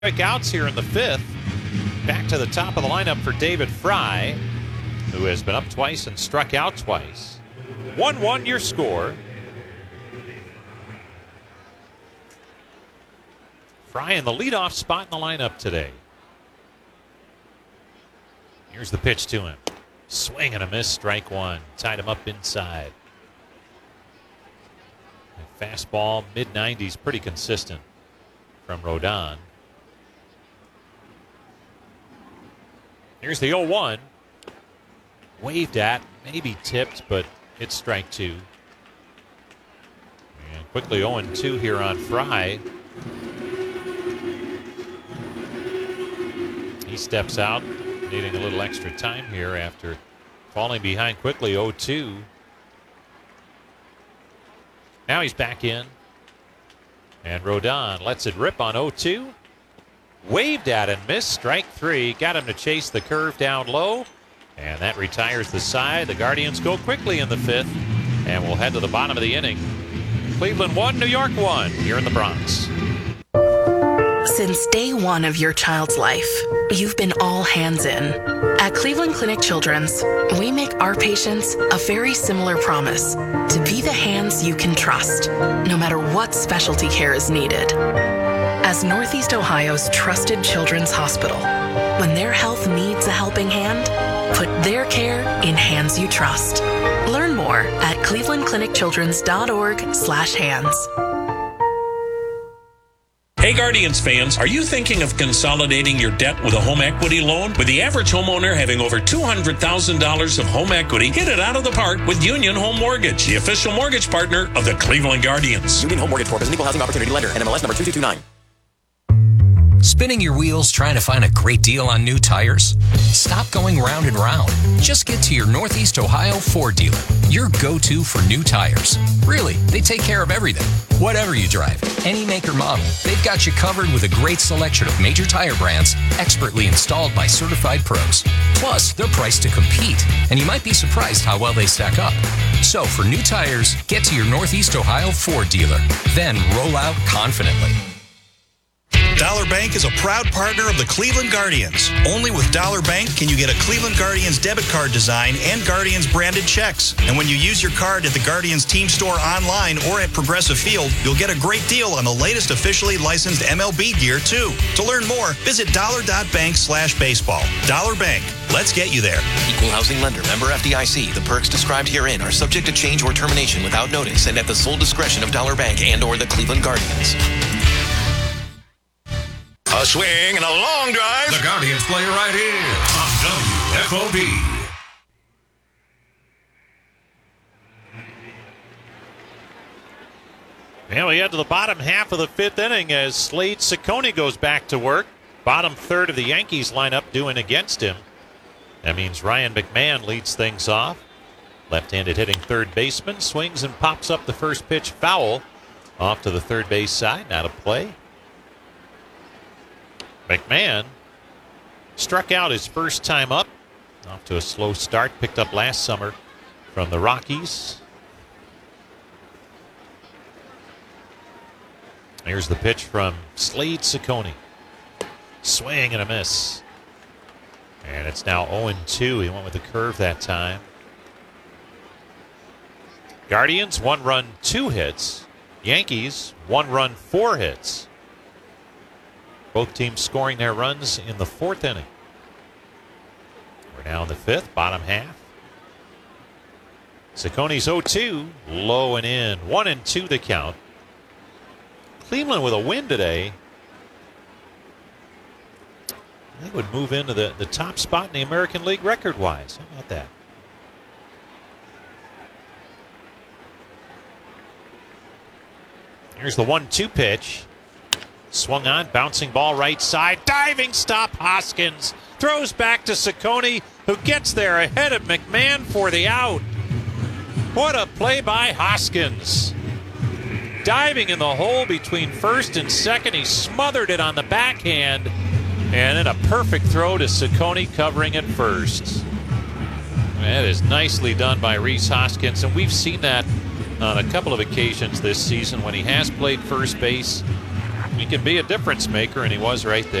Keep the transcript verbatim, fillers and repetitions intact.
Strikeouts here in the fifth. Back to the top of the lineup for David Fry, who has been up twice and struck out twice. one one your score. Fry in the leadoff spot in the lineup today. Here's the pitch to him. Swing and a miss, strike one. Tied him up inside. And fastball, mid nineties, pretty consistent from Rodon. Here's the oh one. Waved at, maybe tipped, but it's strike two. And quickly oh and two here on Fry. He steps out, needing a little extra time here after falling behind quickly oh two. Now he's back in. And Rodon lets it rip on oh two. Waved at and missed, strike three. Got him to chase the curve down low. And that retires the side. The Guardians go quickly in the fifth. And we'll head to the bottom of the inning. Cleveland one, New York one, here in the Bronx. Since day one of your child's life, you've been all hands in. At Cleveland Clinic Children's, we make our patients a very similar promise to be the hands you can trust, no matter what specialty care is needed. As Northeast Ohio's trusted children's hospital, when their health needs a helping hand, put their care in hands you trust. Learn more at cleveland clinic children's dot org slash hands. Hey Guardians fans, are you thinking of consolidating your debt with a home equity loan? With the average homeowner having over two hundred thousand dollars of home equity, get it out of the park with Union Home Mortgage, the official mortgage partner of the Cleveland Guardians. Union Home Mortgage Corp is an equal housing opportunity lender and M L S number two two two nine. Spinning your wheels trying to find a great deal on new tires? Stop going round and round. Just get to your Northeast Ohio Ford dealer, your go-to for new tires. Really, they take care of everything. Whatever you drive, any make or model, they've got you covered with a great selection of major tire brands expertly installed by certified pros. Plus, they're priced to compete, and you might be surprised how well they stack up. So for new tires, get to your Northeast Ohio Ford dealer, then roll out confidently. Dollar Bank is a proud partner of the Cleveland Guardians. Only with Dollar Bank can you get a Cleveland Guardians debit card design and Guardians branded checks. And when you use your card at the Guardians team store online or at Progressive Field, you'll get a great deal on the latest officially licensed M L B gear too. To learn more, visit dollar.bank slash baseball. Dollar Bank. Let's get you there. Equal housing lender. Member F D I C. The perks described herein are subject to change or termination without notice and at the sole discretion of Dollar Bank and or the Cleveland Guardians. A swing and a long drive. The Guardians play right here on W F O D. And we head to the bottom half of the fifth inning as Slade Ciccone goes back to work. Bottom third of the Yankees lineup doing against him. That means Ryan McMahon leads things off. Left-handed hitting third baseman. Swings and pops up the first pitch foul. Off to the third base side. Now to play. McMahon struck out his first time up. Off to a slow start. Picked up last summer from the Rockies. Here's the pitch from Slade Ciccone. Swing and a miss. And it's now oh and two. He went with the curve that time. Guardians, one run, two hits. Yankees, one run, four hits. Both teams scoring their runs in the fourth inning. We're now in the fifth, bottom half. Ciccone's oh two, low and in. one and two the count. Cleveland with a win today. They would move into the, the top spot in the American League record-wise. How about that? Here's the one two pitch. Swung on, bouncing ball right side. Diving stop, Hoskins. Throws back to Ciccone, who gets there ahead of McMahon for the out. What a play by Hoskins. Diving in the hole between first and second. He smothered it on the backhand. And then a perfect throw to Ciccone covering at first. That is nicely done by Rhys Hoskins. And we've seen that on a couple of occasions this season when he has played first base. He can be a difference maker, and he was right there.